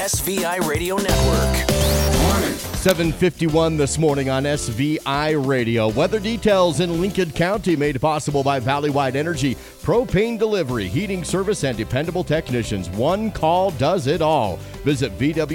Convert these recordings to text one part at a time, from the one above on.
SVI Radio Network. 7:51 this morning on SVI Radio. Weather details in Lincoln County made possible by Valley-Wide Energy. Propane delivery, heating service, and dependable technicians. One call does it all. Visit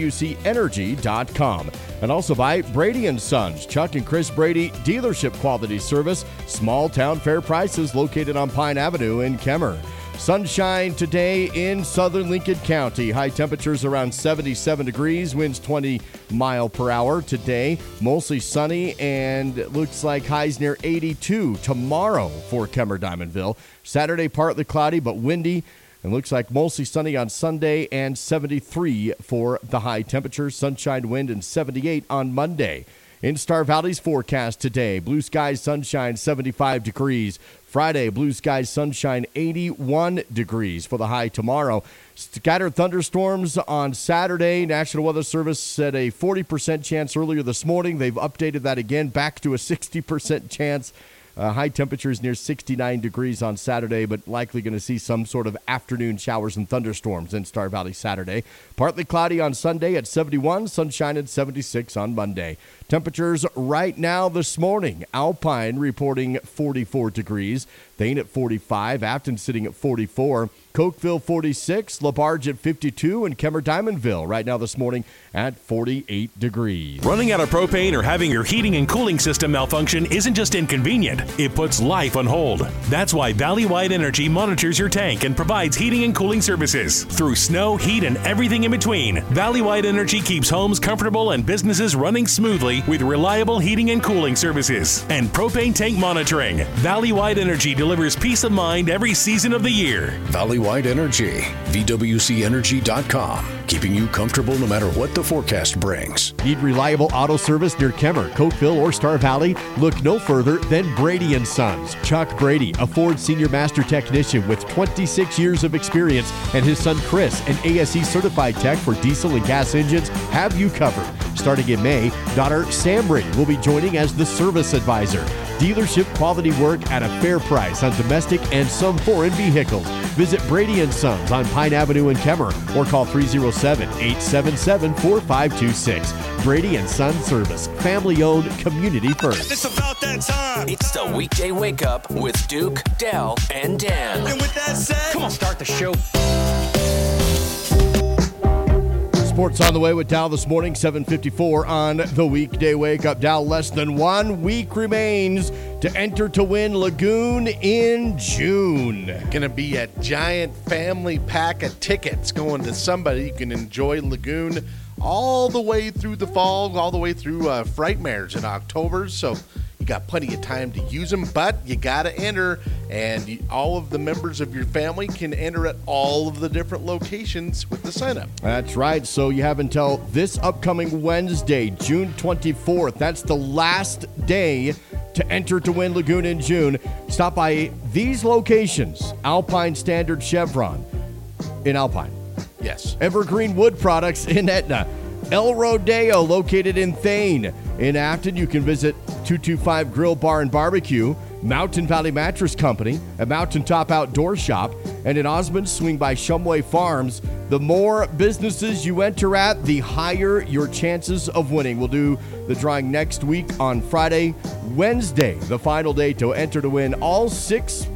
VWCEnergy.com. And also by Brady & Sons, Chuck and Chris Brady Dealership Quality Service. Small town fair prices located on Pine Avenue in Kemmer. Sunshine today in southern Lincoln County. High temperatures around 77 degrees, winds 20 mile per hour today. Mostly sunny and it looks like highs near 82 tomorrow for Kemmer Diamondville. Saturday partly cloudy but windy. And looks like mostly sunny on Sunday and 73 for the high temperature. Sunshine, wind, and 78 on Monday. In Star Valley's forecast today, blue skies, sunshine, 75 degrees. Friday, blue skies, sunshine, 81 degrees for the high tomorrow. Scattered thunderstorms on Saturday. National Weather Service said a 40% chance earlier this morning. They've updated that again back to a 60% chance. High temperatures near 69 degrees on Saturday, but likely going to see some sort of afternoon showers and thunderstorms in Star Valley Saturday. Partly cloudy on Sunday at 71, sunshine at 76 on Monday. Temperatures right now this morning. Alpine reporting 44 degrees. Thane at 45. Afton sitting at 44. Cokeville 46. LaBarge at 52. And Kemmer Diamondville right now this morning at 48 degrees. Running out of propane or having your heating and cooling system malfunction isn't just inconvenient. It puts life on hold. That's why Valley-Wide Energy monitors your tank and provides heating and cooling services. Through snow, heat, and everything in between, Valley-Wide Energy keeps homes comfortable and businesses running smoothly with reliable heating and cooling services and propane tank monitoring. Valley-Wide Energy delivers peace of mind every season of the year. Valley-Wide Energy, VWCEnergy.com, keeping you comfortable no matter what the forecast brings. Need reliable auto service near Kemmer, Cokeville, or Star Valley? Look no further than Brady & Sons. Chuck Brady, a Ford Senior Master Technician with 26 years of experience, and his son Chris, an ASE certified tech for diesel and gas engines, have you covered. Starting in May, daughter Sam Brady will be joining as the service advisor. Dealership quality work at a fair price on domestic and some foreign vehicles. Visit Brady & Sons on Pine Avenue in Kemmer or call 307-877-4526. Brady & Sons Service, family-owned, community first. It's about that time. It's the weekday wake up with Duke, Dell, and Dan. And with that said, come on, start the show. Sports on the way with Dow this morning, 7:54 on the weekday wake up. Dow, less than 1 week remains to enter to win Lagoon in June. Going to be a giant family pack of tickets going to somebody. You can enjoy Lagoon all the way through the fall, all the way through Frightmares in October. So you got plenty of time to use them, but you got to enter, and all of the members of your family can enter at all of the different locations with the sign-up. That's right. So you have until this upcoming Wednesday, June 24th. That's the last day to enter to win Lagoon in June. Stop by these locations: Alpine Standard Chevron in Alpine. Yes. Evergreen Wood Products in Etna. El Rodeo, located in Thane. In Afton, you can visit 225 Grill Bar and Barbecue, Mountain Valley Mattress Company, a Mountaintop Outdoor Shop, and in Osmond, swing by Shumway Farms. The more businesses you enter at, the higher your chances of winning. We'll do the drawing next week on Friday. Wednesday, the final day to enter to win all 6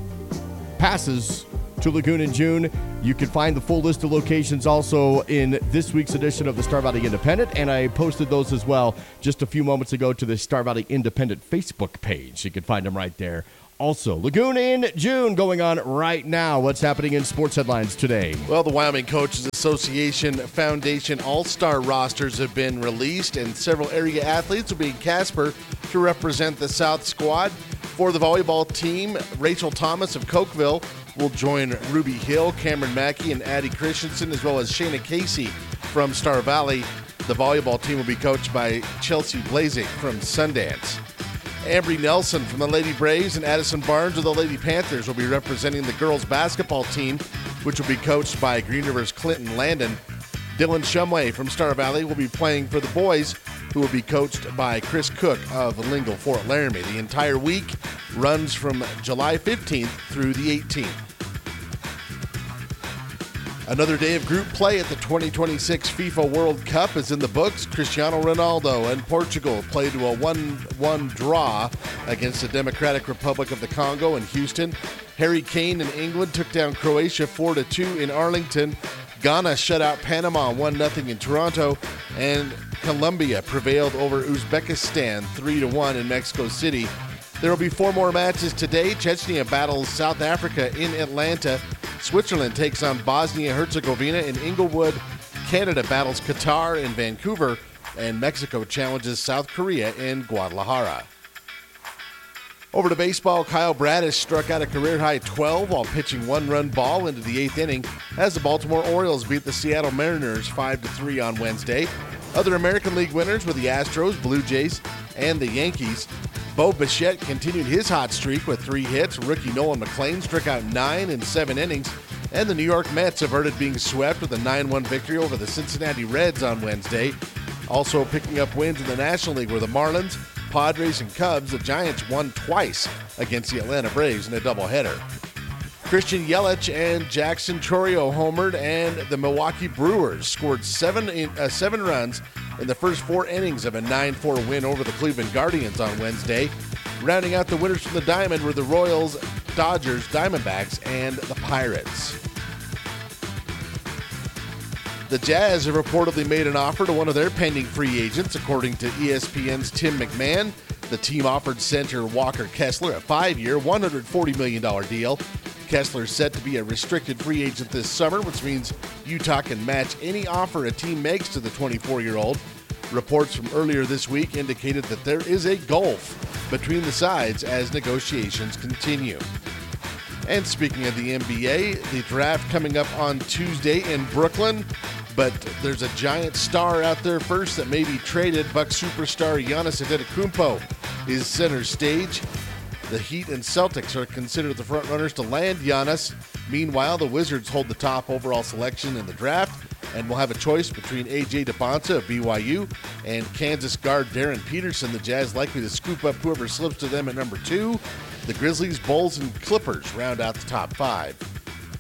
passes to Lagoon in June. You can find the full list of locations also in this week's edition of the Star Valley Independent, and I posted those as well just a few moments ago to the Star Valley Independent Facebook page. You can find them right there. Also, Lagoon in June going on right now. What's happening in sports headlines today? Well, the Wyoming Coaches Association Foundation All-Star rosters have been released, and several area athletes will be in Casper to represent the South squad. For the volleyball team, Rachel Thomas of Cokeville will join Ruby Hill, Cameron Mackey, and Addie Christensen, as well as Shayna Casey from Star Valley. The volleyball team will be coached by Chelsea Blazing from Sundance. Ambry Nelson from the Lady Braves and Addison Barnes of the Lady Panthers will be representing the girls basketball team, which will be coached by Green River's Clinton Landon. Dylan Shumway from Star Valley will be playing for the boys, who will be coached by Chris Cook of Lingle Fort Laramie. The entire week runs from July 15th through the 18th. Another day of group play at the 2026 FIFA World Cup is in the books. Cristiano Ronaldo and Portugal played to a 1-1 draw against the Democratic Republic of the Congo in Houston. Harry Kane and England took down Croatia 4-2 in Arlington. Ghana shut out Panama 1-0 in Toronto. And Colombia prevailed over Uzbekistan 3-1 in Mexico City. There will be 4 more matches today. Chechnya battles South Africa in Atlanta. Switzerland takes on Bosnia-Herzegovina in Inglewood. Canada battles Qatar in Vancouver. And Mexico challenges South Korea in Guadalajara. Over to baseball, Kyle Bradish struck out a career-high 12 while pitching 1-run ball into the 8th inning as the Baltimore Orioles beat the Seattle Mariners 5-3 on Wednesday. Other American League winners were the Astros, Blue Jays, and the Yankees. Bo Bichette continued his hot streak with 3 hits. Rookie Nolan McLean struck out 9 in 7 innings. And the New York Mets averted being swept with a 9-1 victory over the Cincinnati Reds on Wednesday. Also picking up wins in the National League were the Marlins, Padres, and Cubs. The Giants won twice against the Atlanta Braves in a doubleheader. Christian Yelich and Jackson Chourio homered, and the Milwaukee Brewers scored 7 runs in the first 4 innings of a 9-4 win over the Cleveland Guardians on Wednesday. Rounding out the winners from the Diamond were the Royals, Dodgers, Diamondbacks, and the Pirates. The Jazz have reportedly made an offer to one of their pending free agents, according to ESPN's Tim McMahon. The team offered center Walker Kessler a 5-year, $140 million deal. Kessler is set to be a restricted free agent this summer, which means Utah can match any offer a team makes to the 24-year-old. Reports from earlier this week indicated that there is a gulf between the sides as negotiations continue. And speaking of the NBA, the draft coming up on Tuesday in Brooklyn, but there's a giant star out there first that may be traded. Bucks superstar Giannis Antetokounmpo is center stage. The Heat and Celtics are considered the front runners to land Giannis. Meanwhile, the Wizards hold the top overall selection in the draft and will have a choice between A.J. Deponsa of BYU and Kansas guard Darren Peterson. The Jazz likely to scoop up whoever slips to them at number 2. The Grizzlies, Bulls, and Clippers round out the top 5.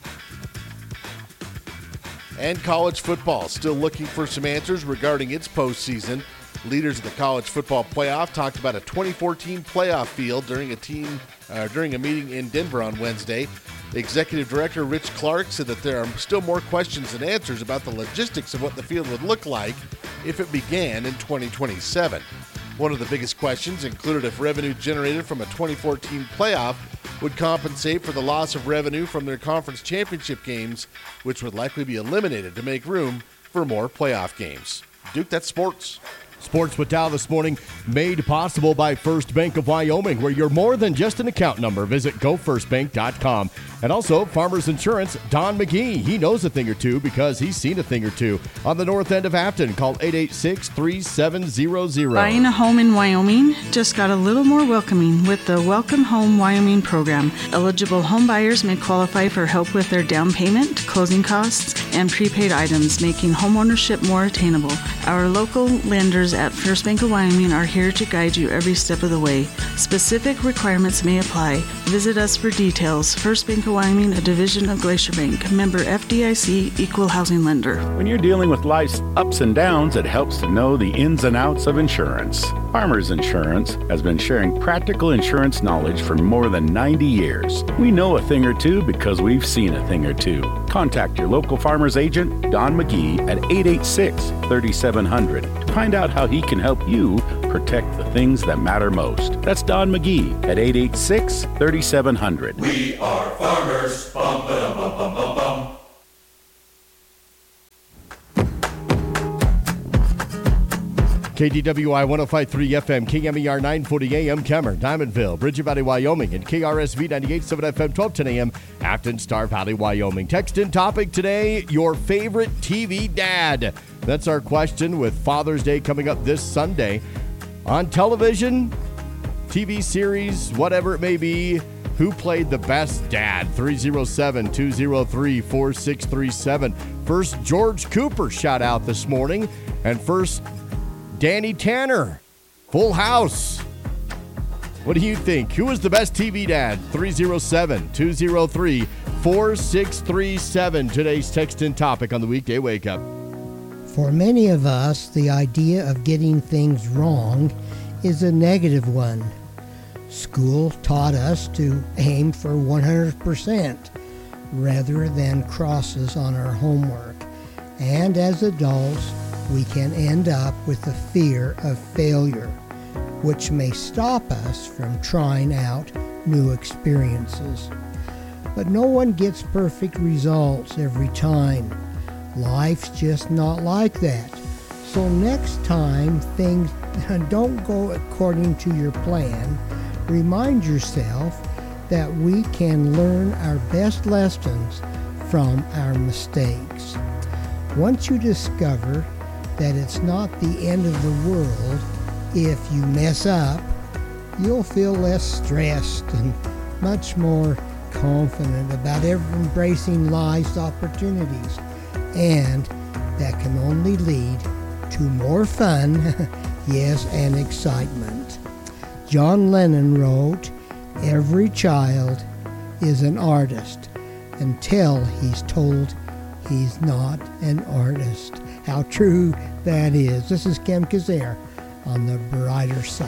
And college football still looking for some answers regarding its postseason. Leaders of the college football playoff talked about a 2014 playoff field during a meeting in Denver on Wednesday. Executive Director Rich Clark said that there are still more questions than answers about the logistics of what the field would look like if it began in 2027. One of the biggest questions included if revenue generated from a 2014 playoff would compensate for the loss of revenue from their conference championship games, which would likely be eliminated to make room for more playoff games. Duke, that's sports. Sports with Dow this morning made possible by First Bank of Wyoming, where you're more than just an account number. Visit gofirstbank.com. And also Farmers Insurance, Don McGee. He knows a thing or two because he's seen a thing or two. On the north end of Afton, call 886-3700. Buying a home in Wyoming just got a little more welcoming with the Welcome Home Wyoming program. Eligible home buyers may qualify for help with their down payment, closing costs, and prepaid items, making homeownership more attainable. Our local lenders at First Bank of Wyoming are here to guide you every step of the way. Specific requirements may apply. Visit us for details. First Bank of Wyoming, a division of Glacier Bank. Member FDIC, equal housing lender. When you're dealing with life's ups and downs, it helps to know the ins and outs of insurance. Farmers Insurance has been sharing practical insurance knowledge for more than 90 years. We know a thing or two because we've seen a thing or two. Contact your local farmer's agent, Don McGee, at 886-3700 to find out how he can help you protect the things that matter most. That's Don McGee at 886-3700. We are farmers. Bum, ba, bum, bum, bum, bum. KDWI 105.3 FM, KMER 940 AM, Kemmer, Diamondville, Bridget Valley, Wyoming, and KRSV 98.7 FM, 1210 AM, Afton, Star Valley, Wyoming. Text in topic today, your favorite TV dad. That's our question with Father's Day coming up this Sunday. On television, TV series, whatever it may be, who played the best dad? 307-203-4637. First, George Cooper shout out this morning. And first, Danny Tanner, Full House. What do you think? Who was the best TV dad? 307-203-4637. 888-4637. Today's text in topic on the Weekday Wake Up. For many of us, the idea of getting things wrong is a negative one. School taught us to aim for 100% rather than crosses on our homework. And as adults, we can end up with the fear of failure, which may stop us from trying out new experiences. But no one gets perfect results every time. Life's just not like that. So next time things don't go according to your plan, remind yourself that we can learn our best lessons from our mistakes. Once you discover that it's not the end of the world if you mess up, you'll feel less stressed and much more confident about embracing life's opportunities. And that can only lead to more fun, yes, and excitement. John Lennon wrote, "Every child is an artist until he's told he's not an artist." How true that is. This is Kem Kazair on the brighter side.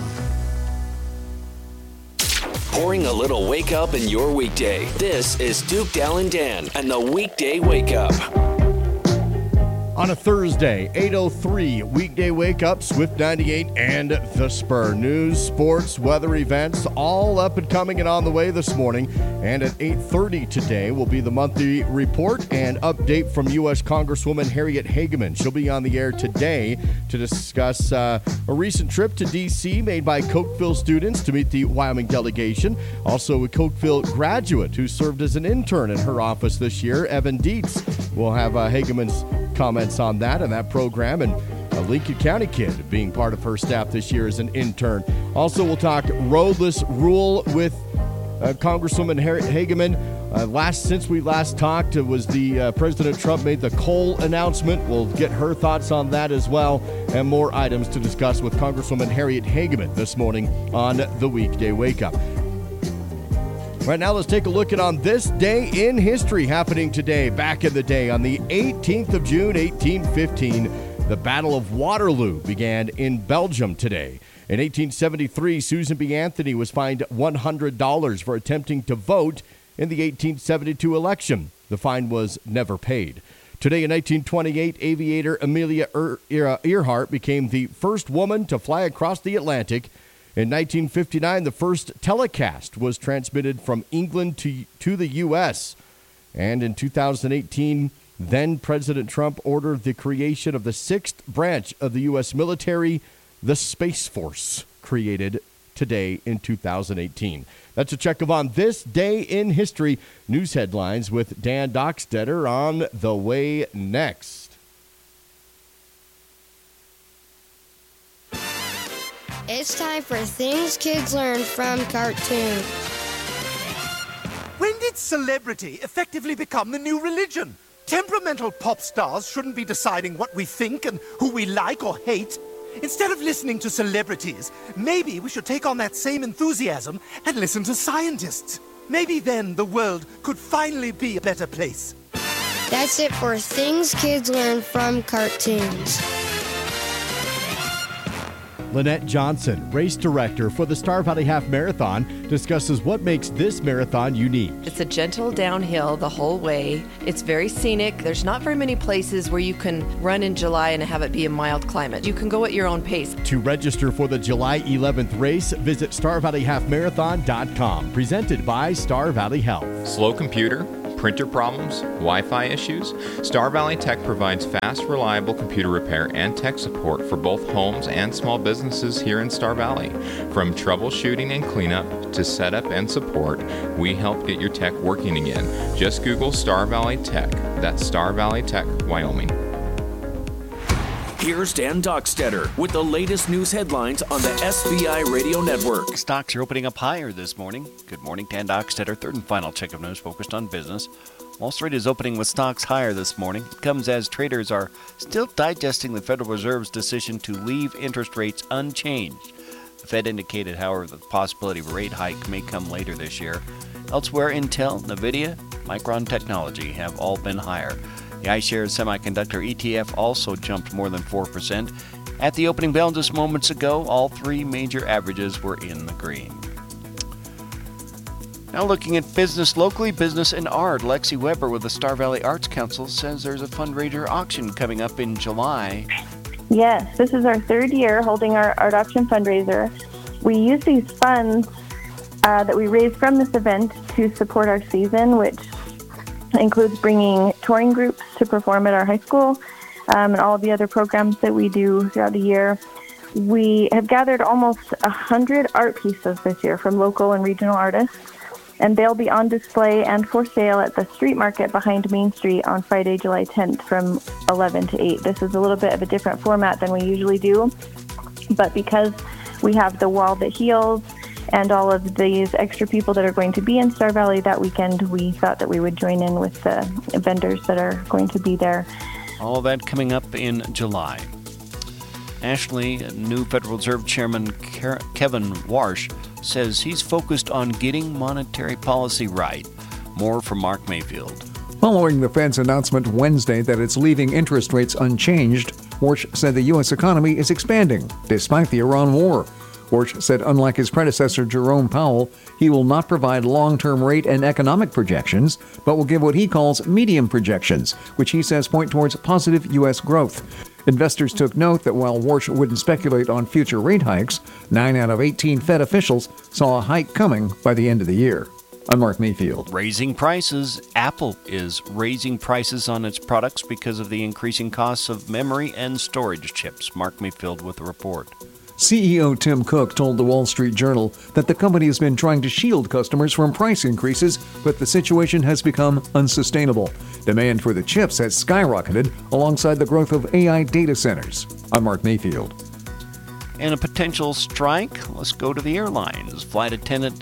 Pouring a little wake up in your weekday. This is Duke, Dal, and Dan and the Weekday Wake Up. On a Thursday, 8:03, Weekday Wake Up, Swift 98 and The Spur. News, sports, weather events, all up and coming and on the way this morning. And at 8:30 today will be the monthly report and update from U.S. Congresswoman Harriet Hageman. She'll be on the air today to discuss a recent trip to D.C. made by Cokeville students to meet the Wyoming delegation. Also, a Cokeville graduate who served as an intern in her office this year, Evan Dietz. We'll have Hageman's comments on that and that program, and a Lincoln County kid being part of her staff this year as an intern. Also, we'll talk roadless rule with Congresswoman Hageman. Since we last talked, it was the President Trump made the coal announcement. We'll get her thoughts on that as well, and more items to discuss with Congresswoman Harriet Hageman this morning on the Weekday Wake Up. Right now, let's take a look at on this day in history happening today. Back in the day, on the 18th of June, 1815, the Battle of Waterloo began in Belgium today. In 1873, Susan B. Anthony was fined $100 for attempting to vote in the 1872 election. The fine was never paid. Today in 1928, aviator Amelia Earhart became the first woman to fly across the Atlantic. In 1959, the first telecast was transmitted from England to the U.S. And in 2018, then President Trump ordered the creation of the sixth branch of the U.S. military, the Space Force, created today in 2018. That's a check of on this day in history. News headlines with Dan Dockstetter on the way next. It's time for Things Kids Learn from cartoons. When did celebrity effectively become the new religion? Temperamental pop stars shouldn't be deciding what we think and who we like or hate. Instead of listening to celebrities, maybe we should take on that same enthusiasm and listen to scientists. Maybe then the world could finally be a better place. That's it for Things Kids Learn from cartoons. Lynette Johnson, race director for the Star Valley Half Marathon, discusses what makes this marathon unique. It's a gentle downhill the whole way. It's very scenic. There's not very many places where you can run in July and have it be a mild climate. You can go at your own pace. To register for the July 11th race, visit StarValleyHalfMarathon.com. Presented by Star Valley Health. Slow computer, printer problems, Wi-Fi issues? Star Valley Tech provides fast, reliable computer repair and tech support for both homes and small businesses here in Star Valley. From troubleshooting and cleanup to setup and support, we help get your tech working again. Just Google Star Valley Tech. That's Star Valley Tech, Wyoming. Here's Dan Dockstetter with the latest news headlines on the SVI Radio Network. Stocks are opening up higher this morning. Good morning, Dan Dockstetter. Third and final check of news focused on business. Wall Street is opening with stocks higher this morning. It comes as traders are still digesting the Federal Reserve's decision to leave interest rates unchanged. The Fed indicated, however, that the possibility of a rate hike may come later this year. Elsewhere, Intel, Nvidia, Micron Technology have all been higher. The iShares Semiconductor ETF also jumped more than 4%. At the opening bell just moments ago, all three major averages were in the green. Now looking at business locally, business and art. Lexi Weber with the Star Valley Arts Council says there's a fundraiser auction coming up in July. Yes, this is our third year holding our art auction fundraiser. We use these funds that we raise from this event to support our season, which includes bringing touring groups to perform at our high school and all of the other programs that we do throughout the year. We have gathered almost 100 art pieces this year from local and regional artists, and they'll be on display and for sale at the street market behind Main Street on Friday, July 10th from 11 to 8. This is a little bit of a different format than we usually do, but because we have the Wall That Heals and all of these extra people that are going to be in Star Valley that weekend, we thought that we would join in with the vendors that are going to be there. All of that coming up in July. Nationally, new Federal Reserve Chairman Kevin Warsh says he's focused on getting monetary policy right. More from Mark Mayfield. Following the Fed's announcement Wednesday that it's leaving interest rates unchanged, Warsh said the U.S. economy is expanding despite the Iran war. Warsh said unlike his predecessor Jerome Powell, he will not provide long-term rate and economic projections, but will give what he calls medium projections, which he says point towards positive U.S. growth. Investors took note that while Warsh wouldn't speculate on future rate hikes, 9 out of 18 Fed officials saw a hike coming by the end of the year. I'm Mark Mayfield. Raising prices. Apple is raising prices on its products because of the increasing costs of memory and storage chips. Mark Mayfield with the report. CEO Tim Cook told the Wall Street Journal that the company has been trying to shield customers from price increases, but the situation has become unsustainable. Demand for the chips has skyrocketed alongside the growth of AI data centers. I'm Mark Mayfield. And a potential strike? Let's go to the airlines. Flight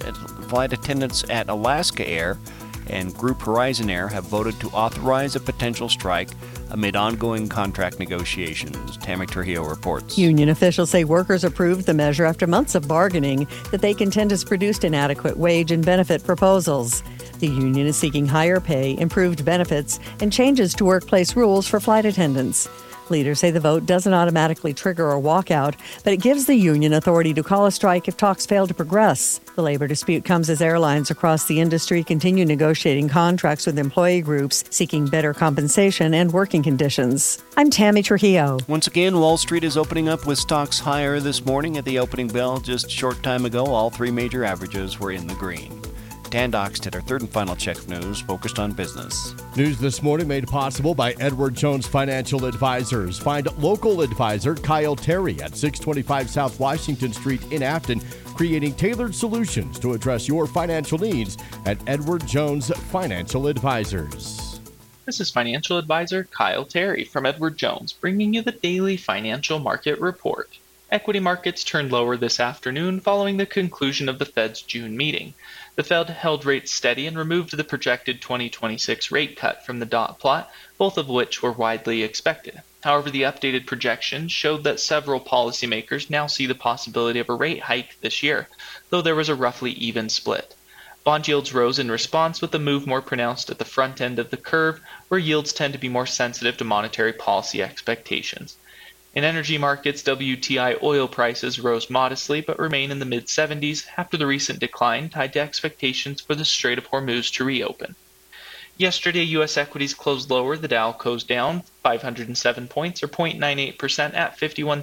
attendants at Alaska Air and Group Horizon Air have voted to authorize a potential strike amid ongoing contract negotiations. Tammy Trujillo reports. Union officials say workers approved the measure after months of bargaining that they contend has produced inadequate wage and benefit proposals. The union is seeking higher pay, improved benefits, and changes to workplace rules for flight attendants. Leaders say the vote doesn't automatically trigger a walkout, but it gives the union authority to call a strike if talks fail to progress. The labor dispute comes as airlines across the industry continue negotiating contracts with employee groups seeking better compensation and working conditions. I'm Tammy Trujillo. Once again, Wall Street is opening up with stocks higher this morning. At the opening bell just a short time ago, all three major averages were in the green. Dan Dockstead, our third and final check of news focused on business. News this morning made possible by Edward Jones Financial Advisors. Find local advisor Kyle Terry at 625 South Washington Street in Afton, creating tailored solutions to address your financial needs at Edward Jones Financial Advisors. This is financial advisor Kyle Terry from Edward Jones, bringing you the daily financial market report. Equity markets turned lower this afternoon following the conclusion of the Fed's June meeting. The Fed held rates steady and removed the projected 2026 rate cut from the dot plot, both of which were widely expected. However, the updated projections showed that several policymakers now see the possibility of a rate hike this year, though there was a roughly even split. Bond yields rose in response, with the move more pronounced at the front end of the curve, where yields tend to be more sensitive to monetary policy expectations. In energy markets, WTI oil prices rose modestly but remain in the mid-70s after the recent decline tied to expectations for the Strait of Hormuz to reopen. Yesterday, U.S. equities closed lower. The Dow closed down 507 points, or 0.98% at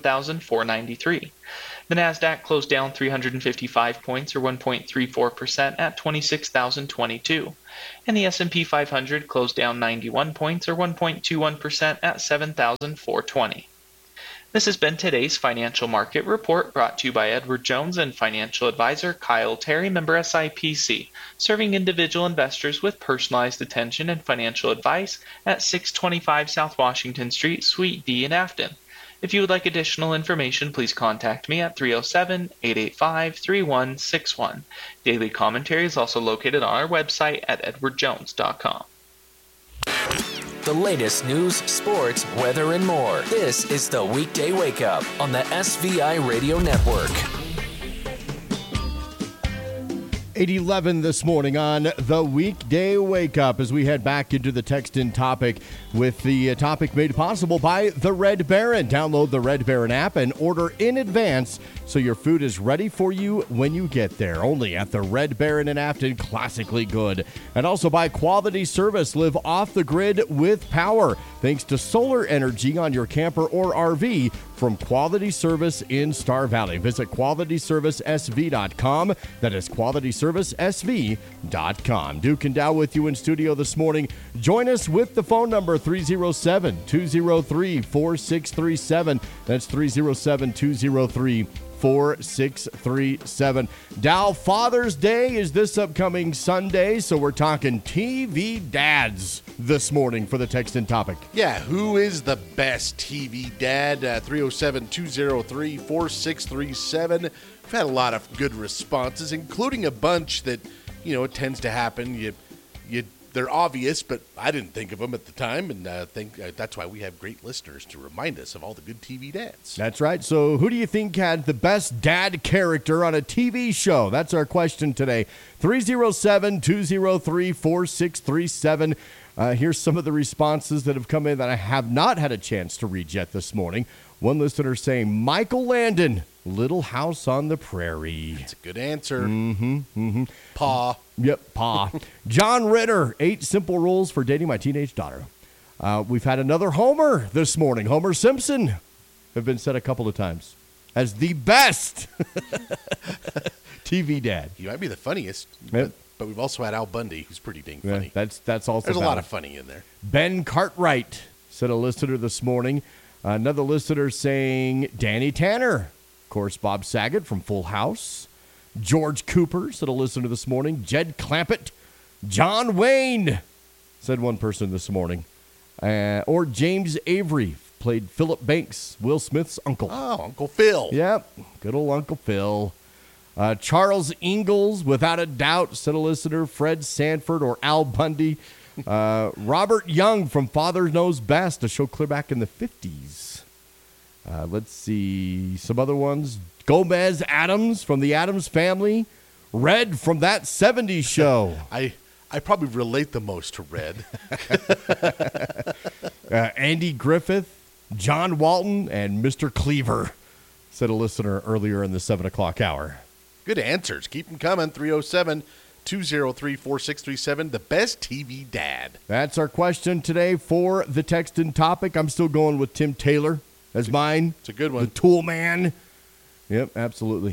51,493. The Nasdaq closed down 355 points, or 1.34% at 26,022. And the S&P 500 closed down 91 points, or 1.21% at 7,420. This has been today's Financial Market Report, brought to you by Edward Jones and financial advisor Kyle Terry, member SIPC, serving individual investors with personalized attention and financial advice at 625 South Washington Street, Suite D in Afton. If you would like additional information, please contact me at 307-885-3161. Daily commentary is also located on our website at edwardjones.com. The latest news, sports, weather, and more. This is the Weekday Wake Up on the SVI Radio Network. 8:11 this morning on the weekday wake up as we head back into the text-in topic with the topic made possible by the Red Baron. Download the Red Baron app and order in advance so your food is ready for you when you get there. Only at the Red Baron in Afton, classically good. And also by Quality Service. Live off the grid with power thanks to solar energy on your camper or RV from Quality Service in Star Valley. Visit qualityservicesv.com. That is qualityservicesv.com. Duke and Dow with you in studio this morning. Join us with the phone number 307-203-4637. That's 307-203-4637. Dow, Father's Day is this upcoming Sunday, so we're talking TV dads this morning for the text and topic. Yeah, who is the best TV dad? 307-203-4637. We've had a lot of good responses, including a bunch that, it tends to happen. They're obvious, but I didn't think of them at the time, and that's why we have great listeners to remind us of all the good TV dads. That's right. So who do you think had the best dad character on a TV show? That's our question today. 307-203-4637. Here's some of the responses that have come in that I have not had a chance to read yet this morning. One listener saying, Michael Landon, Little House on the Prairie. That's a good answer. Mm-hmm. Pa. Yep, Pa. John Ritter, 8 simple rules for dating my teenage daughter. We've had another Homer this morning. Homer Simpson have been said a couple of times as the best TV dad. You might be the funniest, Yep. but we've also had Al Bundy, who's pretty dang funny. Yeah, that's also There's a valid. lot of funny in there. Ben Cartwright, said a listener this morning. Another listener saying Danny Tanner. Of course, Bob Saget from Full House. George Cooper, said a listener this morning. Jed Clampett. John Wayne, said one person this morning. Or James Avery, played Philip Banks, Will Smith's uncle. Oh, Uncle Phil. Yep, good old Uncle Phil. Charles Ingalls, without a doubt, said a listener. Fred Sanford or Al Bundy. Robert Young from Father Knows Best, a show clear back in the 50s. Let's see some other ones. Gomez Adams from the Addams Family. Red from That 70s Show. I probably relate the most to Red. Andy Griffith, John Walton, and Mr. Cleaver, said a listener earlier in the 7 o'clock hour. Good answers. Keep them coming. 307-203-4637. The best TV dad. That's our question today for the text and topic. I'm still going with Tim Taylor as mine. It's a good one. The Tool Man. Yep, absolutely.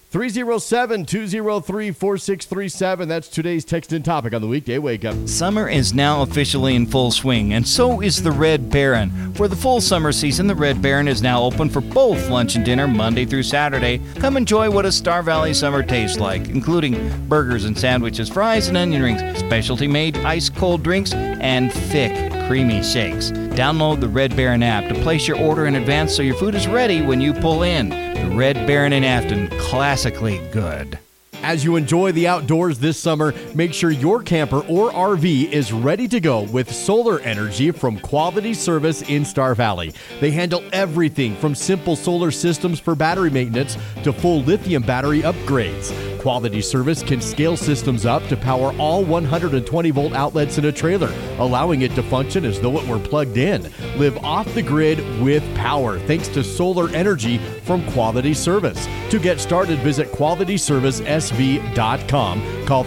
307-203-4637. That's today's text and topic on the weekday wake up. Summer is now officially in full swing, and so is the Red Baron. For the full summer season, the Red Baron is now open for both lunch and dinner Monday through Saturday. Come enjoy what a Star Valley summer tastes like, including burgers and sandwiches, fries and onion rings, specialty-made ice-cold drinks, and thick, creamy shakes. Download the Red Baron app to place your order in advance so your food is ready when you pull in. The Red Baron in Afton, classically good. As you enjoy the outdoors this summer, make sure your camper or RV is ready to go with solar energy from Quality Service in Star Valley. They handle everything from simple solar systems for battery maintenance to full lithium battery upgrades. Quality Service can scale systems up to power all 120-volt outlets in a trailer, allowing it to function as though it were plugged in. Live off the grid with power thanks to solar energy from Quality Service. To get started, visit qualityservicesv.com. Call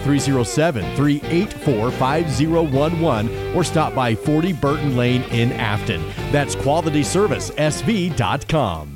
307-384-5011 or stop by 40 Burton Lane in Afton. That's qualityservicesv.com.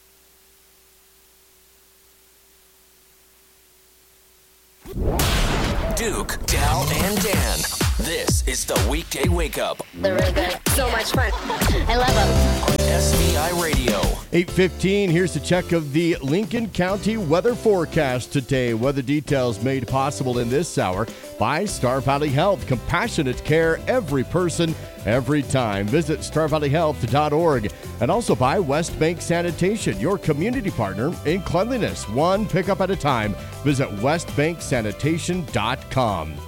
Duke, Dal, and Dan. This is the weekday wake up. They're really good. So much fun. I love them. On SVI Radio. 8:15, here's a check of the Lincoln County weather forecast today. Weather details made possible in this hour by Star Valley Health. Compassionate care, every person, every time. Visit starvalleyhealth.org. And also by West Bank Sanitation, your community partner in cleanliness. One pickup at a time. Visit westbanksanitation.com.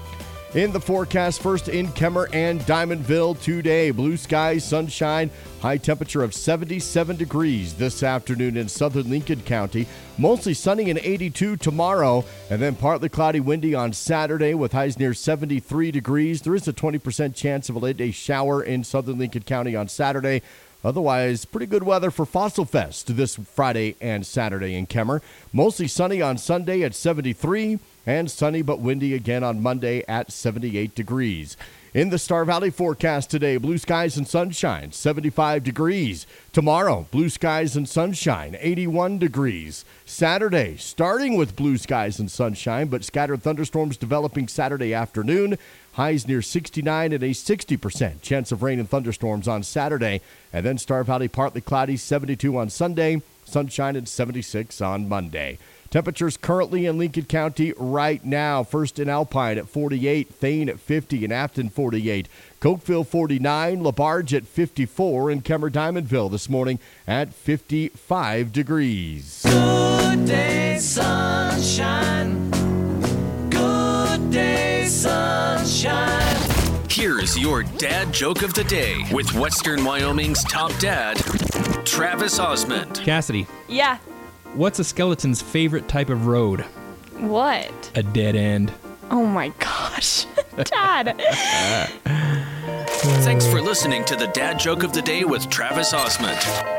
In the forecast, first in Kemmer and Diamondville today. Blue skies, sunshine, high temperature of 77 degrees this afternoon in southern Lincoln County. Mostly sunny and 82 tomorrow, and then partly cloudy, windy on Saturday with highs near 73 degrees. There is a 20% chance of a late-day shower in southern Lincoln County on Saturday. Otherwise, pretty good weather for Fossil Fest this Friday and Saturday in Kemmer. Mostly sunny on Sunday at 73, and sunny but windy again on Monday at 78 degrees. In the Star Valley forecast today, blue skies and sunshine, 75 degrees. Tomorrow, blue skies and sunshine, 81 degrees. Saturday, starting with blue skies and sunshine, but scattered thunderstorms developing Saturday afternoon. Highs near 69 and a 60% chance of rain and thunderstorms on Saturday. And then Star Valley partly cloudy, 72 on Sunday, sunshine and 76 on Monday. Temperatures currently in Lincoln County right now. First in Alpine at 48, Thane at 50, and Afton 48. Cokeville 49, LaBarge at 54, and Kemmer Diamondville this morning at 55 degrees. Good day, sunshine. Good day, sunshine. Here's your dad joke of the day with Western Wyoming's top dad, Travis Osmond. Cassidy. Yeah. What's a skeleton's favorite type of road? What? A dead end. Oh my gosh. Dad. Thanks for listening to the Dad Joke of the Day with Travis Osmond.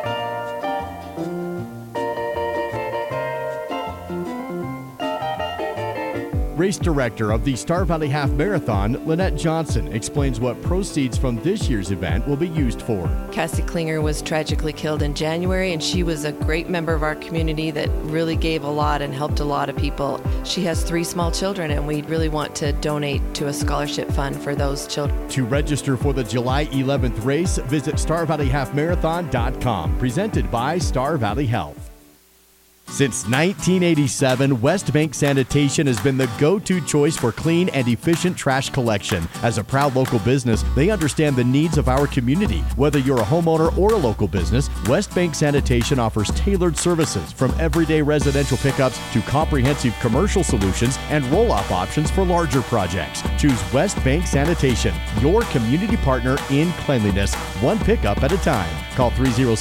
Race director of the Star Valley Half Marathon, Lynette Johnson, explains what proceeds from this year's event will be used for. Cassie Klinger was tragically killed in January, and she was a great member of our community that really gave a lot and helped a lot of people. She has 3 small children, and we really want to donate to a scholarship fund for those children. To register for the July 11th race, visit StarValleyHalfMarathon.com. Presented by Star Valley Health. Since 1987, West Bank Sanitation has been the go-to choice for clean and efficient trash collection. As a proud local business, they understand the needs of our community. Whether you're a homeowner or a local business, West Bank Sanitation offers tailored services from everyday residential pickups to comprehensive commercial solutions and roll-off options for larger projects. Choose West Bank Sanitation, your community partner in cleanliness, one pickup at a time. Call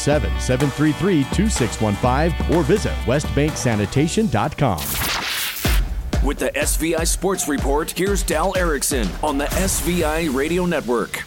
307-733-2615 or visit westbanksanitation.com. With the SVI Sports Report, here's Dal Erickson on the SVI Radio Network.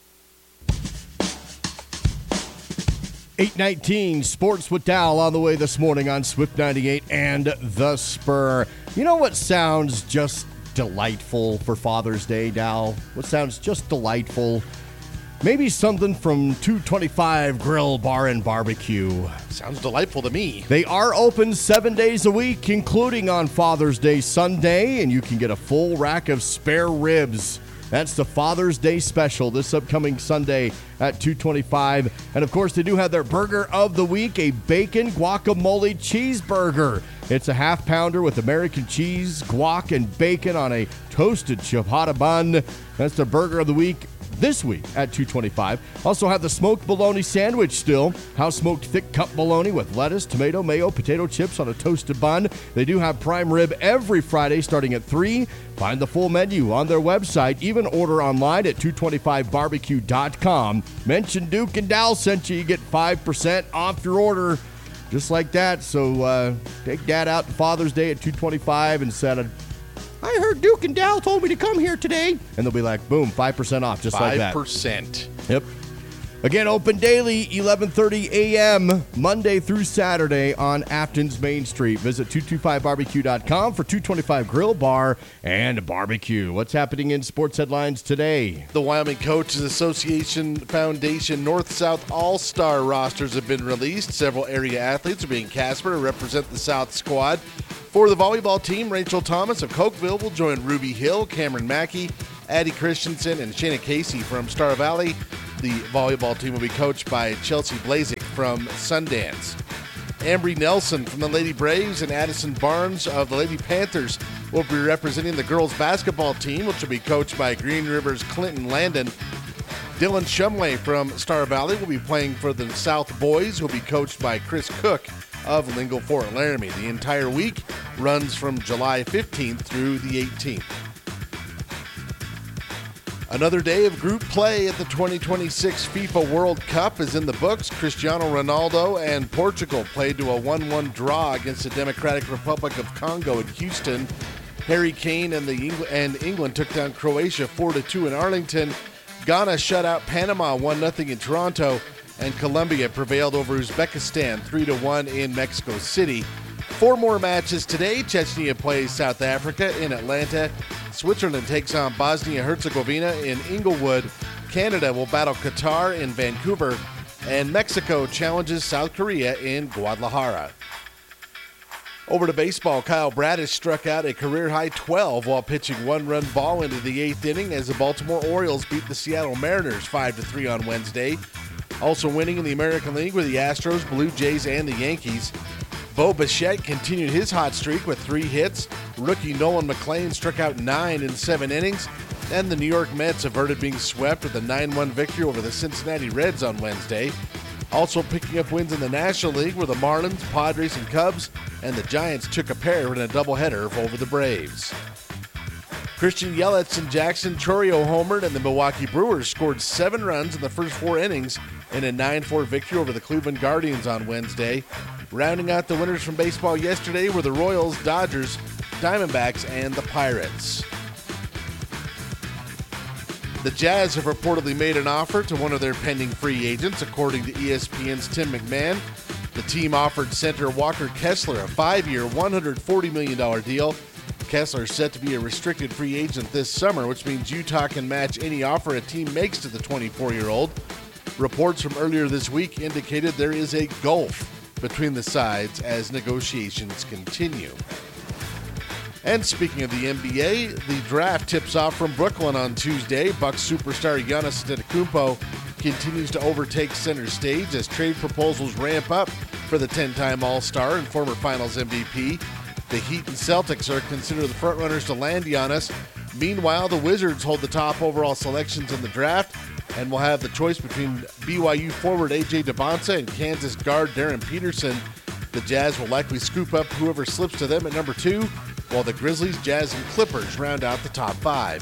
8:19 Sports with Dal on the way this morning on Swift 98 and The Spur. You know what sounds just delightful for Father's Day, Dal? What sounds just delightful? Maybe something from 225 Grill Bar and Barbecue. Sounds delightful to me. They are open 7 days a week, including on Father's Day Sunday, and you can get a full rack of spare ribs. That's the Father's Day special this upcoming Sunday at 225. And, of course, they do have their burger of the week, a bacon guacamole cheeseburger. It's a half-pounder with American cheese, guac, and bacon on a toasted ciabatta bun. That's the burger of the week this week at 225. Also have the smoked bologna sandwich still. House-smoked thick cut bologna with lettuce, tomato, mayo, potato chips on a toasted bun. They do have prime rib every Friday starting at 3. Find the full menu on their website. Even order online at 225barbecue.com. Mention Duke and Dal sent you. You get 5% off your order. Just like that. So take Dad out to Father's Day at 225 and said, I heard Duke and Dal told me to come here today. And they'll be like, boom, 5% off, just like that. 5%. Yep. Again, open daily, 11:30 a.m., Monday through Saturday on Afton's Main Street. Visit 225barbecue.com for 225 Grill Bar and Barbecue. What's happening in sports headlines today? The Wyoming Coaches Association Foundation North-South All-Star rosters have been released. Several area athletes are being Casper to represent the South squad. For the volleyball team, Rachel Thomas of Cokeville will join Ruby Hill, Cameron Mackey, Addie Christensen, and Shayna Casey from Star Valley. The volleyball team will be coached by Chelsea Blazik from Sundance. Ambry Nelson from the Lady Braves and Addison Barnes of the Lady Panthers will be representing the girls basketball team, which will be coached by Green River's Clinton Landon. Dylan Shumway from Star Valley will be playing for the South Boys, who will be coached by Chris Cook of Lingle Fort Laramie. The entire week runs from July 15th through the 18th. Another day of group play at the 2026 FIFA World Cup is in the books. Cristiano Ronaldo and Portugal played to a 1-1 draw against the Democratic Republic of Congo in Houston. Harry Kane and England took down Croatia 4-2 in Arlington. Ghana shut out Panama 1-0 in Toronto. And Colombia prevailed over Uzbekistan 3-1 in Mexico City. 4 more matches today. Chechnya plays South Africa in Atlanta. Switzerland takes on Bosnia-Herzegovina in Inglewood. Canada will battle Qatar in Vancouver. And Mexico challenges South Korea in Guadalajara. Over to baseball, Kyle Bradish struck out a career-high 12 while pitching 1-run ball into the 8th inning as the Baltimore Orioles beat the Seattle Mariners 5-3 on Wednesday. Also winning in the American League were the Astros, Blue Jays, and the Yankees. Bo Bichette continued his hot streak with 3 hits. Rookie Nolan McLean struck out 9 in 7 innings. And the New York Mets averted being swept with a 9-1 victory over the Cincinnati Reds on Wednesday. Also picking up wins in the National League were the Marlins, Padres, and Cubs. And the Giants took a pair in a doubleheader over the Braves. Christian Yelich and Jackson Chourio homered, and the Milwaukee Brewers scored 7 runs in the first 4 innings in a 9-4 victory over the Cleveland Guardians on Wednesday. Rounding out the winners from baseball yesterday were the Royals, Dodgers, Diamondbacks, and the Pirates. The Jazz have reportedly made an offer to one of their pending free agents, according to ESPN's Tim McMahon. The team offered center Walker Kessler a 5-year, $140 million deal. Kessler is set to be a restricted free agent this summer, which means Utah can match any offer a team makes to the 24-year-old. Reports from earlier this week indicated there is a gulf between the sides as negotiations continue. And speaking of the NBA, the draft tips off from Brooklyn on Tuesday. Bucks superstar Giannis Antetokounmpo continues to overtake center stage as trade proposals ramp up for the 10-time All-Star and former Finals MVP. The Heat and Celtics are considered the frontrunners to land Giannis. Meanwhile, the Wizards hold the top overall selections in the draft and will have the choice between BYU forward A.J. Debonsa and Kansas guard Darren Peterson. The Jazz will likely scoop up whoever slips to them at number 2, while the Grizzlies, Jazz, and Clippers round out the top 5.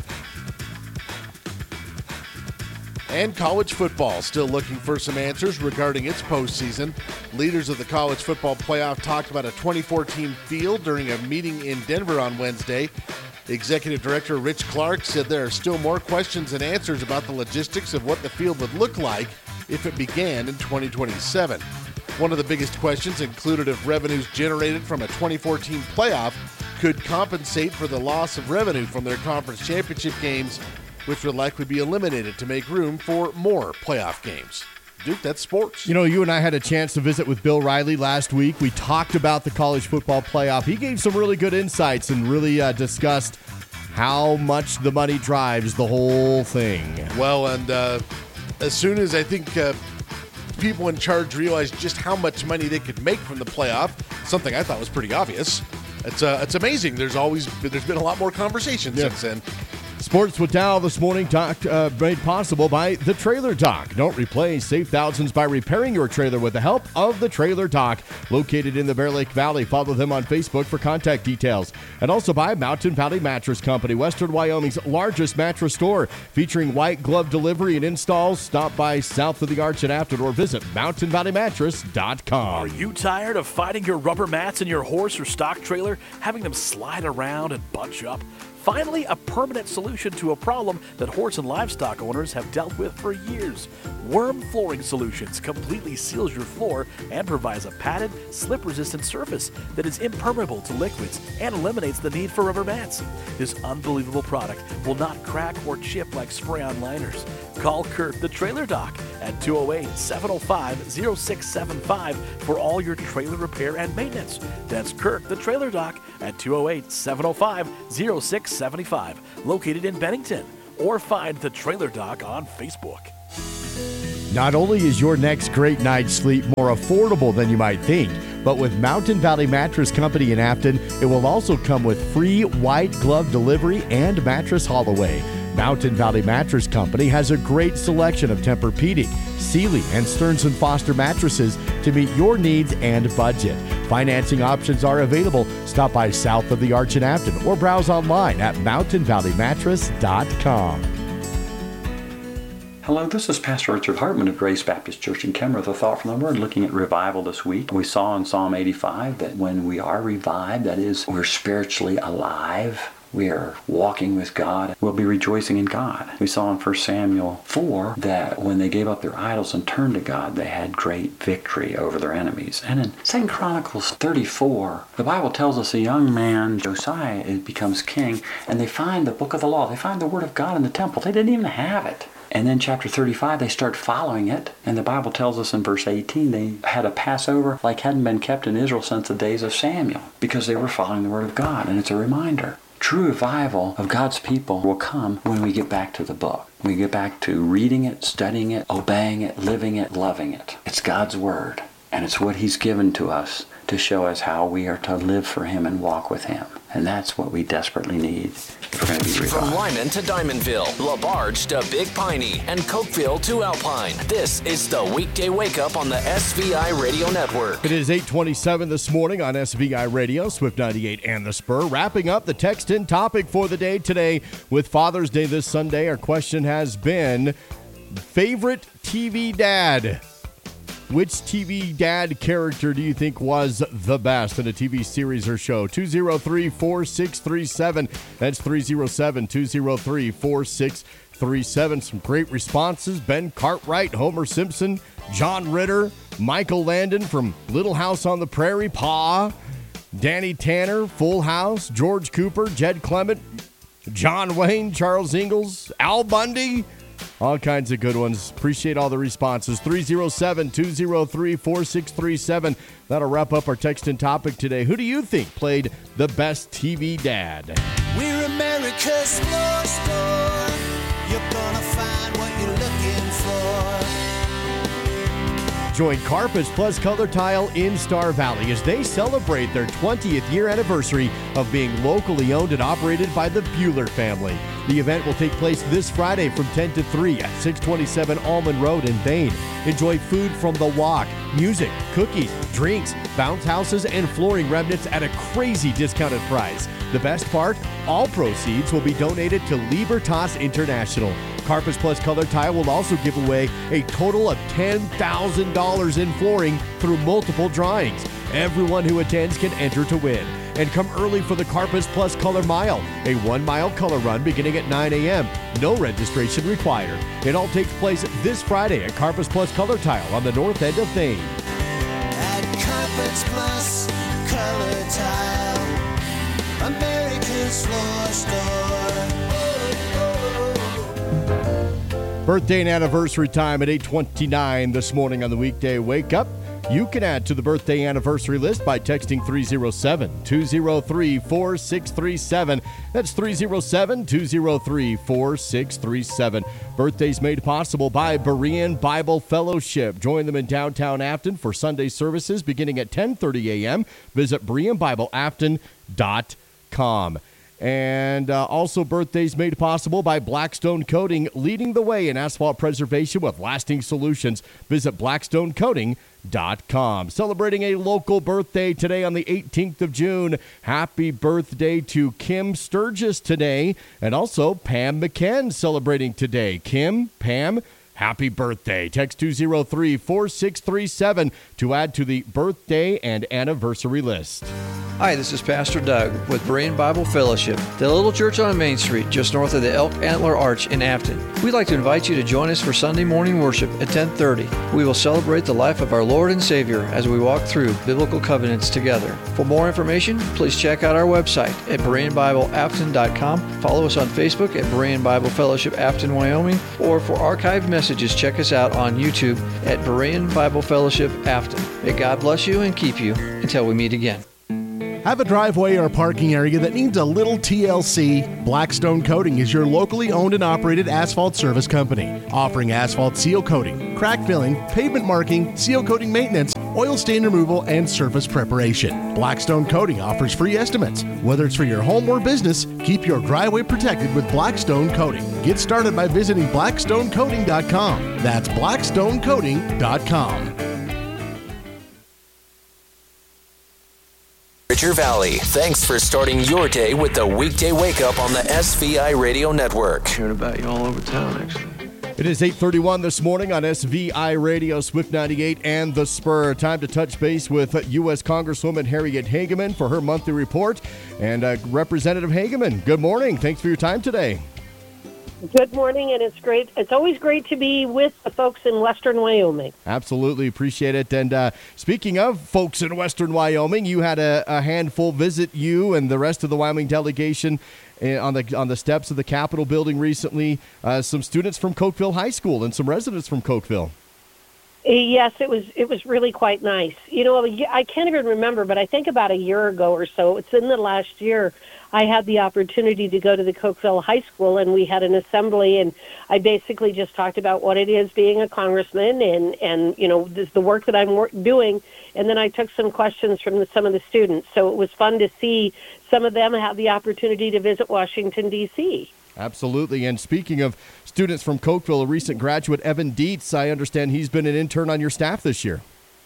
And college football still looking for some answers regarding its postseason. Leaders of the college football playoff talked about a 24-team field during a meeting in Denver on Wednesday. Executive Director Rich Clark said there are still more questions and answers about the logistics of what the field would look like if it began in 2027. One of the biggest questions included if revenues generated from a 24-team playoff could compensate for the loss of revenue from their conference championship games, which would likely be eliminated to make room for more playoff games. Duke, that's sports. You know, you and I had a chance to visit with Bill Riley last week. We talked about the college football playoff. He gave some really good insights and really discussed how much the money drives the whole thing. Well, and as soon as I think people in charge realized just how much money they could make from the playoff, something I thought was pretty obvious, it's amazing. There's been a lot more conversation since then. Sports with Dow this morning, made possible by The Trailer Dock. Don't replace, save thousands by repairing your trailer with the help of The Trailer Dock. Located in the Bear Lake Valley. Follow them on Facebook for contact details. And also by Mountain Valley Mattress Company, Western Wyoming's largest mattress store. Featuring white glove delivery and installs. Stop by south of the Arch at Afton or visit mountainvalleymattress.com. Are you tired of fighting your rubber mats in your horse or stock trailer, having them slide around and bunch up? Finally, a permanent solution to a problem that horse and livestock owners have dealt with for years. Worm Flooring Solutions completely seals your floor and provides a padded, slip-resistant surface that is impermeable to liquids and eliminates the need for rubber mats. This unbelievable product will not crack or chip like spray-on liners. Call Kurt the Trailer Dock at 208-705-0675 for all your trailer repair and maintenance. That's Kurt the Trailer Dock at 208-705-0675, located in Bennington, or find the Trailer Dock on Facebook. Not only is your next great night's sleep more affordable than you might think, but with Mountain Valley Mattress Company in Afton, it will also come with free white glove delivery and mattress haul away. Mountain Valley Mattress Company has a great selection of Tempur-Pedic, Sealy, and Stearns & Foster mattresses to meet your needs and budget. Financing options are available. Stop by south of the Arch in Afton or browse online at mountainvalleymattress.com. Hello, this is Pastor Richard Hartman of Grace Baptist Church in Kemmer with a thought from the Word, looking at revival this week. We saw in Psalm 85 that when we are revived, that is, we're spiritually alive, we are walking with God, we'll be rejoicing in God. We saw in 1 Samuel 4 that when they gave up their idols and turned to God, they had great victory over their enemies. And in 2 Chronicles 34, the Bible tells us a young man, Josiah, becomes king, and they find the book of the law. They find the Word of God in the temple. They didn't even have it. And then chapter 35, they start following it. And the Bible tells us in verse 18, they had a Passover like hadn't been kept in Israel since the days of Samuel, because they were following the Word of God. And it's a reminder. True revival of God's people will come when we get back to the book. We get back to reading it, studying it, obeying it, living it, loving it. It's God's Word. And it's what He's given to us to show us how we are to live for Him and walk with Him. And that's what we desperately need if we're going to be revived. From Lyman to Diamondville, LaBarge to Big Piney, and Cokeville to Alpine, this is the Weekday Wake Up on the SVI Radio Network. It is 8:27 this morning on SVI Radio, Swift 98 and The Spur. Wrapping up the text-in topic for the day today with Father's Day this Sunday. Our question has been, favorite TV dad? Which TV dad character do you think was the best in a TV series or show? 203-4637. That's 307-203-4637. Some great responses. Ben Cartwright, Homer Simpson, John Ritter, Michael Landon from Little House on the Prairie, Pa, Danny Tanner, Full House, George Cooper, Jed Clement, John Wayne, Charles Ingalls, Al Bundy. All kinds of good ones. Appreciate all the responses. 307-203-4637. That'll wrap up our text and topic today. Who do you think played the best TV dad? We're America's floor store. You're gonna find what you're looking for. Join Carpets Plus Color Tile in Star Valley as they celebrate their 20th year anniversary of being locally owned and operated by the Bueller family. The event will take place this Friday from 10 to 3 at 627 Almond Road in Thane. Enjoy food from The Walk, music, cookies, drinks, bounce houses, and flooring remnants at a crazy discounted price. The best part, all proceeds will be donated to Libertas International. Carpets Plus Color Tile will also give away a total of $10,000 in flooring through multiple drawings. Everyone who attends can enter to win. And come early for the Carpets Plus Color Mile, a 1-mile color run beginning at 9 a.m. No registration required. It all takes place this Friday at Carpets Plus Color Tile on the north end of Thane. At Carpets Plus Color Tile, America's floor store. Birthday and anniversary time at 8:29 this morning on the weekday Wake Up. You can add to the birthday anniversary list by texting 307-203-4637. That's 307-203-4637. Birthdays made possible by Berean Bible Fellowship. Join them in downtown Afton for Sunday services beginning at 10:30 a.m. Visit BereanBibleAfton.com. And also birthdays made possible by Blackstone Coating, leading the way in asphalt preservation with lasting solutions. Visit blackstonecoating.com. Celebrating a local birthday today on the 18th of June. Happy birthday to Kim Sturgis today. And also Pam McKen celebrating today. Kim, Pam, happy birthday. Text 203-4637 to add to the birthday and anniversary list. Hi, this is Pastor Doug with Berean Bible Fellowship, the little church on Main Street just north of the Elk Antler Arch in Afton. We'd like to invite you to join us for Sunday morning worship at 10:30. We will celebrate the life of our Lord and Savior as we walk through biblical covenants together. For more information, please check out our website at BereanBibleAfton.com. Follow us on Facebook at Berean Bible Fellowship Afton, Wyoming, or for archived messages, check us out on YouTube at Berean Bible Fellowship Afton. May God bless you and keep you until we meet again. Have a driveway or parking area that needs a little TLC? Blackstone Coating is your locally owned and operated asphalt service company, offering asphalt seal coating, crack filling, pavement marking, seal coating maintenance, oil stain removal, and surface preparation. Blackstone Coating offers free estimates. Whether it's for your home or business, keep your driveway protected with Blackstone Coating. Get started by visiting blackstonecoating.com. That's blackstonecoating.com. Richer Valley, thanks for starting your day with the weekday wake up on the SVI Radio Network. Heard about you all over town, actually. It is 8:31 this morning on SVI Radio, Swift 98, and The Spur. Time to touch base with U.S. Congresswoman Harriet Hageman for her monthly report. And Representative Hageman, good morning. Thanks for your time today. Good morning, and it's great. It's always great to be with the folks in Western Wyoming. Absolutely appreciate it. And speaking of folks in Western Wyoming, you had a handful visit you and the rest of the Wyoming delegation on the steps of the Capitol building recently. Some students from Cokeville High School and some residents from Cokeville. Yes, it was really quite nice. You know, I can't even remember, but I think about a year ago or so, it's in the last year, I had the opportunity to go to the Cokeville High School, and we had an assembly, and I basically just talked about what it is being a congressman and you know, the work that I'm doing, and then I took some questions from some of the students. So it was fun to see some of them have the opportunity to visit Washington, D.C. Absolutely. And speaking of students from Cokeville, a recent graduate, Evan Dietz, I understand he's been an intern on your staff this year.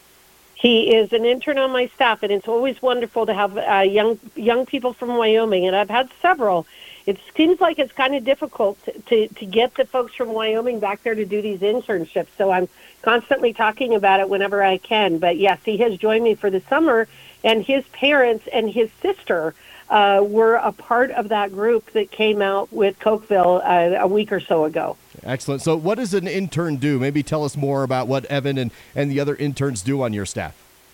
He is an intern on my staff, and it's always wonderful to have young people from Wyoming, and I've had several. It seems like it's kind of difficult to get the folks from Wyoming back there to do these internships, so I'm constantly talking about it whenever I can. But yes, he has joined me for the summer, and his parents and his sister were a part of that group that came out with Cokeville a week or so ago. Excellent. So what does an intern do? Maybe tell us more about what Evan and the other interns do on your staff.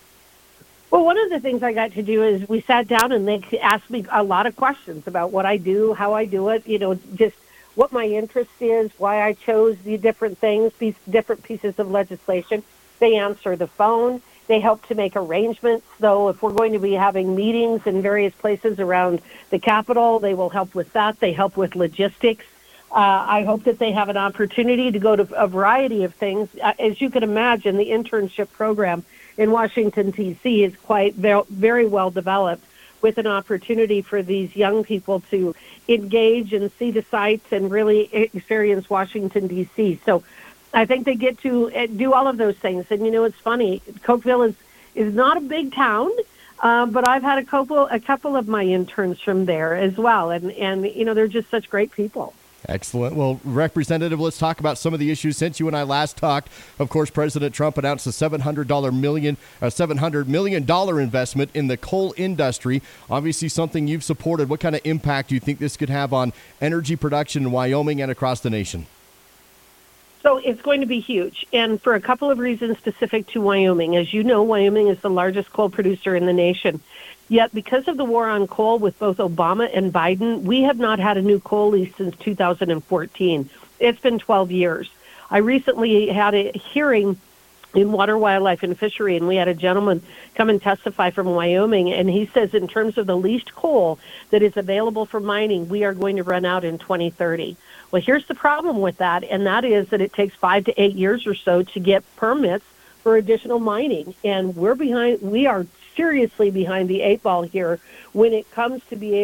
Well, one of the things I got to do is we sat down and they asked me a lot of questions about what I do, how I do it, you know, just what my interest is, why I chose the different things, these different pieces of legislation. They answer the phone. They help to make arrangements. So if we're going to be having meetings in various places around the Capitol, they will help with that. They help with logistics. I hope that they have an opportunity to go to a variety of things. As you can imagine, the internship program in Washington, D.C. is quite very well developed, with an opportunity for these young people to engage and see the sights and really experience Washington, D.C. So I think they get to do all of those things. And, you know, it's funny, Cokeville is not a big town, but I've had a couple of my interns from there as well. And you know, they're just such great people. Excellent. Well, Representative, let's talk about some of the issues since you and I last talked. Of course, President Trump announced a $700 million investment in the coal industry. Obviously, something you've supported. What kind of impact do you think this could have on energy production in Wyoming and across the nation? So it's going to be huge, and for a couple of reasons specific to Wyoming. As you know, Wyoming is the largest coal producer in the nation. Yet because of the war on coal with both Obama and Biden, we have not had a new coal lease since 2014. It's been 12 years. I recently had a hearing in Water, Wildlife, and Fishery, and we had a gentleman come and testify from Wyoming, and he says in terms of the leased coal that is available for mining, we are going to run out in 2030. Well, here's the problem with that, and that is that it takes 5 to 8 years or so to get permits for additional mining, and we are seriously behind the 8 ball here when it comes to being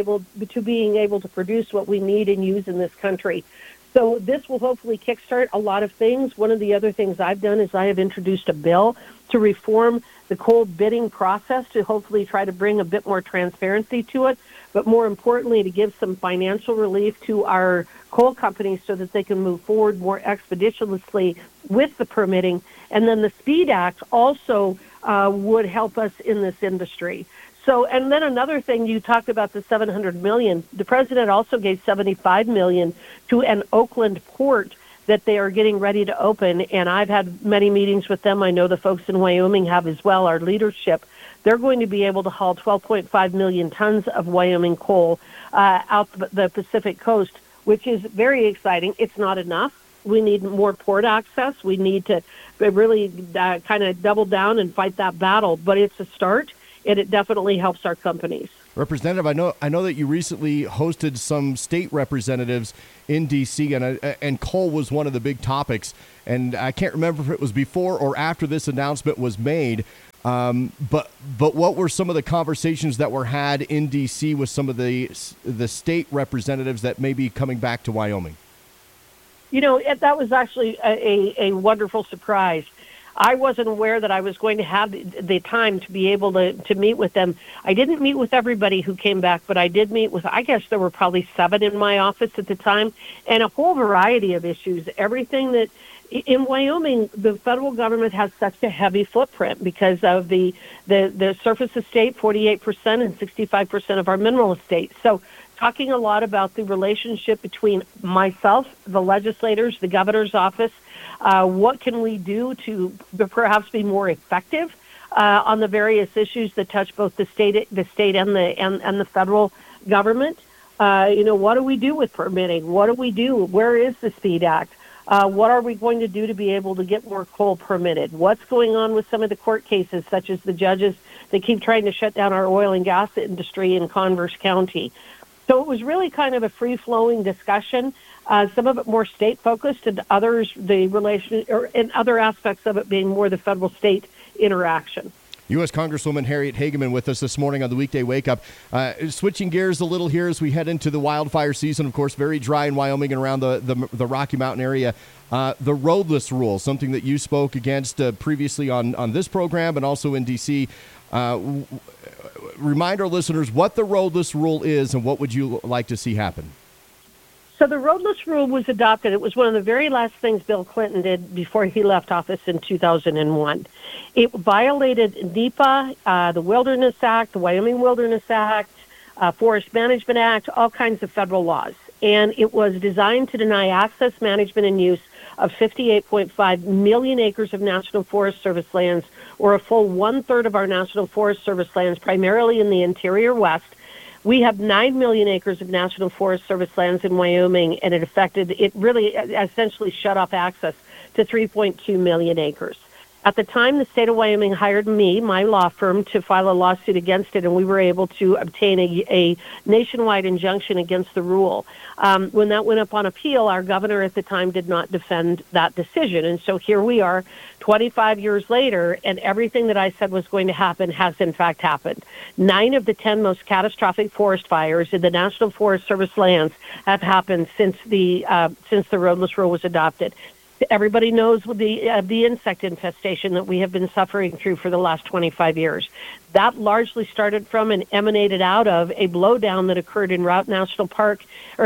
able to produce what we need and use in this country. So this will hopefully kickstart a lot of things. One of the other things I've done is I have introduced a bill to reform the coal bidding process to hopefully try to bring a bit more transparency to it, but more importantly, to give some financial relief to our coal companies so that they can move forward more expeditiously with the permitting. And then the SPEED Act also would help us in this industry. So, and then another thing, you talked about the $700 million. The president also gave $75 million to an Oakland port that they are getting ready to open, and I've had many meetings with them. I know the folks in Wyoming have as well, our leadership. They're going to be able to haul 12.5 million tons of Wyoming coal out the Pacific coast, which is very exciting. It's not enough. We need more port access. We need to really kind of double down and fight that battle, but it's a start, and it definitely helps our companies. Representative, I know that you recently hosted some state representatives in D.C., and coal was one of the big topics, and I can't remember if it was before or after this announcement was made, but what were some of the conversations that were had in D.C. with some of the state representatives that may be coming back to Wyoming? You know, that was actually a wonderful surprise. I wasn't aware that I was going to have the time to be able to meet with them. I didn't meet with everybody who came back, but I did meet with, I guess there were probably 7 in my office at the time, and a whole variety of issues. Everything that, in Wyoming, the federal government has such a heavy footprint because of the surface estate, 48%, and 65% of our mineral estate. So talking a lot about the relationship between myself, the legislators, the governor's office, what can we do to perhaps be more effective on the various issues that touch both the state and the federal government? What do we do with permitting? What do we do? Where is the SPEED Act? What are we going to do to be able to get more coal permitted? What's going on with some of the court cases, such as the judges that keep trying to shut down our oil and gas industry in Converse County? So it was really kind of a free-flowing discussion. Some of it more state-focused, and others and other aspects of it being more the federal-state interaction. U.S. Congresswoman Harriet Hageman with us this morning on the Weekday Wake Up. Switching gears a little here as we head into the wildfire season, of course, very dry in Wyoming and around the Rocky Mountain area. The roadless rule, something that you spoke against previously on this program and also in D.C. Remind our listeners what the roadless rule is and what would you like to see happen? So the roadless rule was adopted. It was one of the very last things Bill Clinton did before he left office in 2001. It violated NEPA, the Wilderness Act, the Wyoming Wilderness Act, Forest Management Act, all kinds of federal laws. And it was designed to deny access, management, and use of 58.5 million acres of National Forest Service lands, or a full 1/3 of our National Forest Service lands, primarily in the interior west. We have 9 million acres of National Forest Service lands in Wyoming, and it really essentially shut off access to 3.2 million acres. At the time, the state of Wyoming hired me, my law firm, to file a lawsuit against it, and we were able to obtain a nationwide injunction against the rule. When that went up on appeal, our governor at the time did not defend that decision. And so here we are 25 years later, and everything that I said was going to happen has in fact happened. 9 of the 10 most catastrophic forest fires in the National Forest Service lands have happened since the roadless rule was adopted. Everybody knows the insect infestation that we have been suffering through for the last 25 years. That largely started from and emanated out of a blowdown that occurred in Route National Forest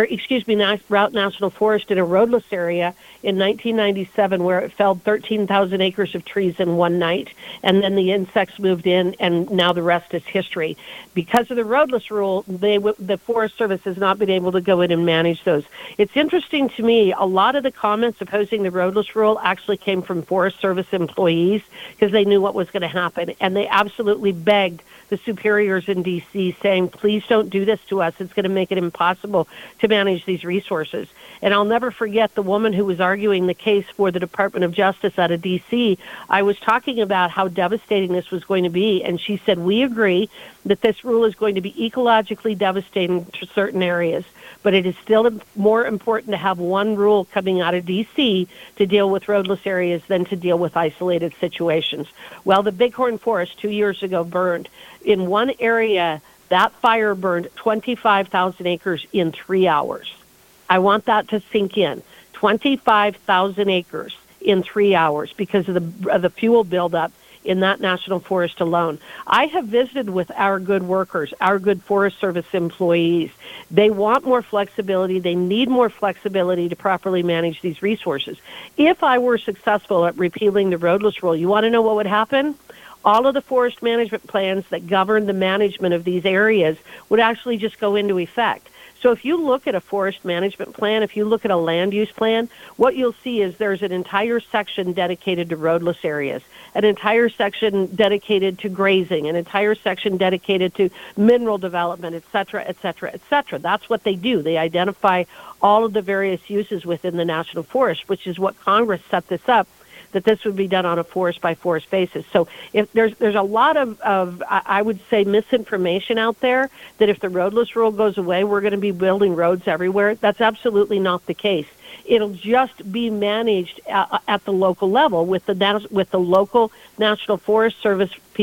in a roadless area in 1997, where it felled 13,000 acres of trees in one night, and then the insects moved in, and now the rest is history. Because of the roadless rule, the Forest Service has not been able to go in and manage those. It's interesting to me, a lot of the comments opposing the roadless rule actually came from Forest Service employees because they knew what was going to happen, and they absolutely begged the superiors in D.C., saying, please don't do this to us. It's going to make it impossible to manage these resources. And I'll never forget the woman who was arguing the case for the Department of Justice out of D.C. I was talking about how devastating this was going to be, and she said, we agree that this rule is going to be ecologically devastating to certain areas, but it is still more important to have one rule coming out of D.C. to deal with roadless areas than to deal with isolated situations. Well, the Bighorn Forest 2 years ago burned. In one area, that fire burned 25,000 acres in 3 hours. I want that to sink in. 25,000 acres in 3 hours because of the fuel buildup in that national forest alone. I have visited with our good workers, our good Forest Service employees. They want more flexibility. They need more flexibility to properly manage these resources. If I were successful at repealing the roadless rule, you want to know what would happen? All of the forest management plans that govern the management of these areas would actually just go into effect. So if you look at a forest management plan, if you look at a land use plan, what you'll see is there's an entire section dedicated to roadless areas, an entire section dedicated to grazing, an entire section dedicated to mineral development, et cetera, et cetera, et cetera. That's what they do. They identify all of the various uses within the national forest, which is what Congress set this up, that this would be done on a forest-by-forest basis. So if there's a lot of, I would say, misinformation out there that if the roadless rule goes away, we're going to be building roads everywhere. That's absolutely not the case. It'll just be managed at the local level with the local National Forest Service people